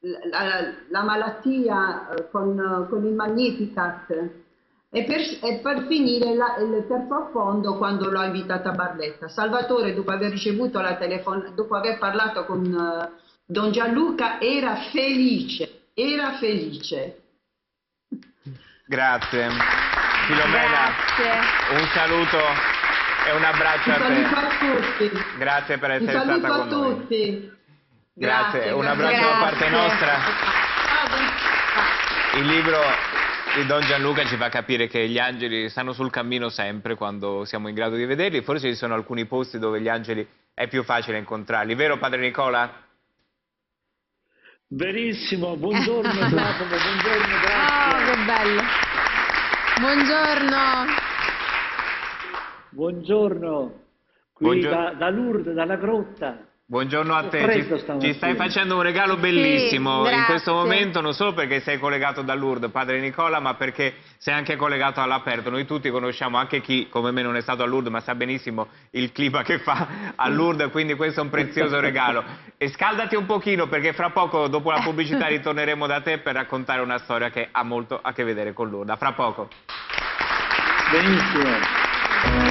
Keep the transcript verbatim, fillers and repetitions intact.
la, la malattia con, con il Magnificat e per, e per finire la, il terzo affondo quando l'ho invitata a Barletta. Salvatore, dopo aver ricevuto la telefonata, dopo aver parlato con uh, Don Gianluca, era felice, era felice. Grazie. Filomena, Grazie. un saluto e un abbraccio Un a te. saluto a tutti. Grazie per essere Un saluto stata a con noi. tutti. Grazie, Grazie, un grazie. abbraccio da parte Grazie. nostra. Ah, Il libro di Don Gianluca ci fa capire che gli angeli stanno sul cammino sempre quando siamo in grado di vederli. Forse ci sono alcuni posti dove gli angeli è più facile incontrarli. Vero, padre Nicola? Verissimo, buongiorno Giacomo, buongiorno, Oh, grazie. che bello. Buongiorno. Buongiorno, qui Buongiorno. Da, da Lourdes, dalla grotta. Buongiorno a te, Freddo ci, stamattina. ci stai facendo un regalo bellissimo Sì, in questo grazie. momento, non solo perché sei collegato da Lourdes, padre Nicola, ma perché sei anche collegato all'aperto. Noi tutti conosciamo, anche chi come me non è stato a Lourdes, ma sa benissimo il clima che fa a Lourdes, quindi questo è un prezioso regalo. E scaldati un pochino perché fra poco, dopo la pubblicità, ritorneremo da te per raccontare una storia che ha molto a che vedere con Lourdes. A fra poco. Benissimo.